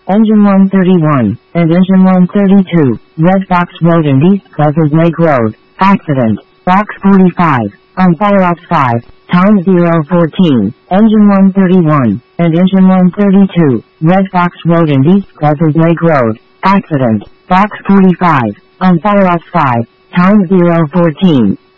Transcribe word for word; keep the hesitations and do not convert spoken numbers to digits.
Engine one thirty-one, and Engine one thirty-two, Red Fox Road and East Pleasant Lake Road, accident, Box forty-five, on Fireops five, time zero fourteen, Engine one thirty-one, and Engine one thirty-two, Red Fox Road and East Pleasant Lake Road, accident, Box forty-five, on Fireops five, time zero fourteen.